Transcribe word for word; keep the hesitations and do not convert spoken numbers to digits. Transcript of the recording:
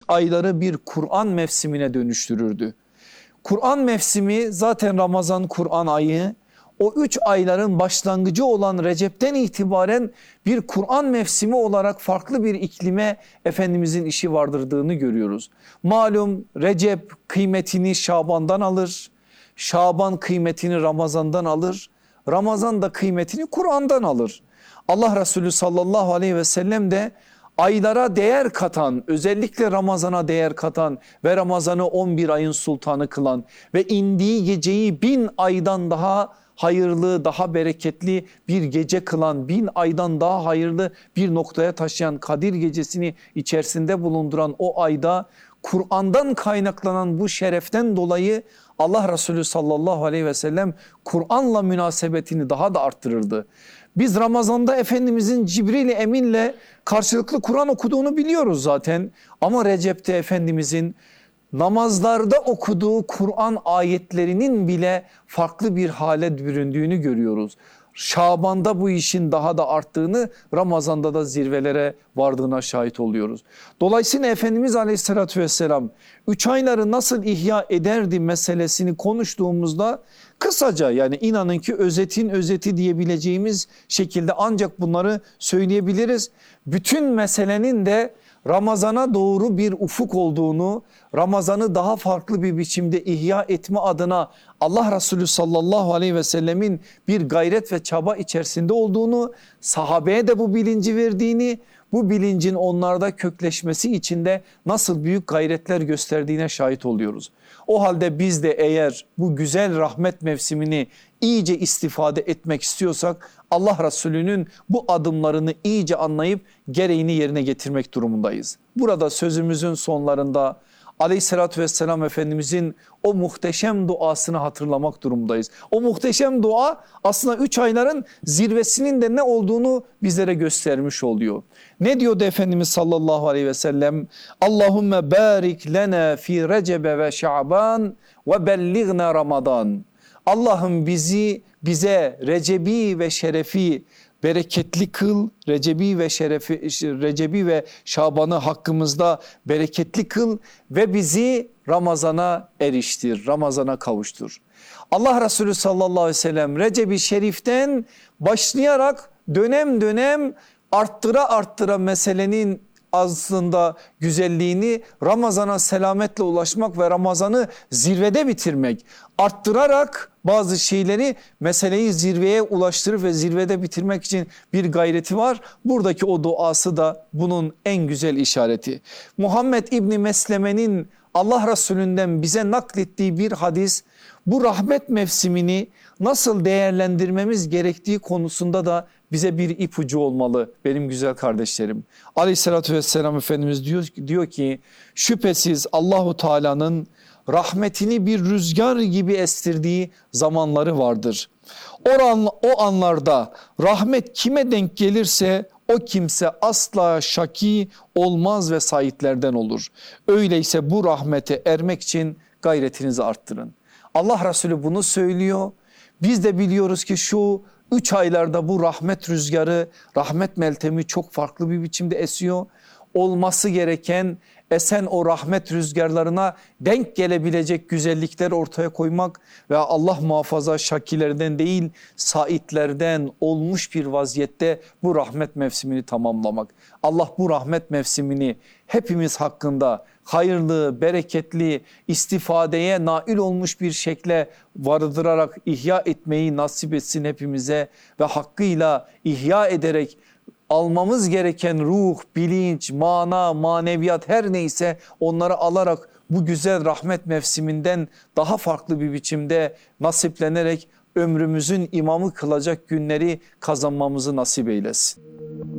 ayları bir Kur'an mevsimine dönüştürürdü. Kur'an mevsimi zaten Ramazan Kur'an ayı. O üç ayların başlangıcı olan Recep'ten itibaren bir Kur'an mevsimi olarak farklı bir iklime Efendimizin işi vardırdığını görüyoruz. Malum Recep kıymetini Şaban'dan alır, Şaban kıymetini Ramazan'dan alır, Ramazan da kıymetini Kur'an'dan alır. Allah Resulü sallallahu aleyhi ve sellem de aylara değer katan, özellikle Ramazan'a değer katan ve Ramazan'ı on bir ayın sultanı kılan ve indiği geceyi bin aydan daha hayırlı, daha bereketli bir gece kılan, bin aydan daha hayırlı bir noktaya taşıyan Kadir gecesini içerisinde bulunduran o ayda Kur'an'dan kaynaklanan bu şereften dolayı Allah Resulü sallallahu aleyhi ve sellem Kur'an'la münasebetini daha da arttırırdı. Biz Ramazan'da Efendimizin Cibril-i Emin'le karşılıklı Kur'an okuduğunu biliyoruz zaten. Ama Recep'te Efendimizin namazlarda okuduğu Kur'an ayetlerinin bile farklı bir hale büründüğünü görüyoruz. Şaban'da bu işin daha da arttığını, Ramazan'da da zirvelere vardığına şahit oluyoruz. Dolayısıyla Efendimiz Aleyhisselatü Vesselam üç ayları nasıl ihya ederdi meselesini konuştuğumuzda kısaca, yani inanın ki özetin özeti diyebileceğimiz şekilde ancak bunları söyleyebiliriz. Bütün meselenin de Ramazan'a doğru bir ufuk olduğunu, Ramazan'ı daha farklı bir biçimde ihya etme adına Allah Resulü sallallahu aleyhi ve sellemin bir gayret ve çaba içerisinde olduğunu, sahabeye de bu bilinci verdiğini, bu bilincin onlarda kökleşmesi için de nasıl büyük gayretler gösterdiğine şahit oluyoruz. O halde biz de eğer bu güzel rahmet mevsimini iyice istifade etmek istiyorsak Allah Resulü'nün bu adımlarını iyice anlayıp gereğini yerine getirmek durumundayız. Burada sözümüzün sonlarında Aleyhissalatü vesselam Efendimizin o muhteşem duasını hatırlamak durumundayız. O muhteşem dua aslında üç ayların zirvesinin de ne olduğunu bizlere göstermiş oluyor. Ne diyordu Efendimiz sallallahu aleyhi ve sellem? Allahümme barik lena fi recebe ve şaban ve bellighna Ramazan. Allah'ım bizi bize Recebi ve Şerefi bereketli kıl, Recebi ve Şerefi, Recebi ve Şaban'ı hakkımızda bereketli kıl ve bizi Ramazan'a eriştir, Ramazan'a kavuştur. Allah Resulü sallallahu aleyhi ve sellem Recep-i Şerif'ten başlayarak dönem dönem arttıra arttıra meselenin aslında güzelliğini, Ramazan'a selametle ulaşmak ve Ramazan'ı zirvede bitirmek, arttırarak bazı şeyleri meseleyi zirveye ulaştırıp ve zirvede bitirmek için bir gayreti var. Buradaki o duası da bunun en güzel işareti. Muhammed İbni Mesleme'nin Allah Resulü'nden bize naklettiği bir hadis bu rahmet mevsimini nasıl değerlendirmemiz gerektiği konusunda da bize bir ipucu olmalı benim güzel kardeşlerim. Aleyhissalatü vesselam Efendimiz diyor, diyor ki şüphesiz Allahu Teala'nın rahmetini bir rüzgar gibi estirdiği zamanları vardır. O, an, o anlarda rahmet kime denk gelirse o kimse asla şaki olmaz ve saitlerden olur. Öyleyse bu rahmete ermek için gayretinizi arttırın. Allah Resulü bunu söylüyor. Biz de biliyoruz ki şu üç aylarda bu rahmet rüzgarı, rahmet meltemi çok farklı bir biçimde esiyor. Olması gereken esen o rahmet rüzgarlarına denk gelebilecek güzellikler ortaya koymak ve Allah muhafaza şakilerden değil saitlerden olmuş bir vaziyette bu rahmet mevsimini tamamlamak. Allah bu rahmet mevsimini hepimiz hakkında hayırlı, bereketli, istifadeye nail olmuş bir şekle vardırarak ihya etmeyi nasip etsin hepimize ve hakkıyla ihya ederek almamız gereken ruh, bilinç, mana, maneviyat her neyse onları alarak bu güzel rahmet mevsiminden daha farklı bir biçimde nasiplenerek ömrümüzün imamı kılacak günleri kazanmamızı nasip eylesin.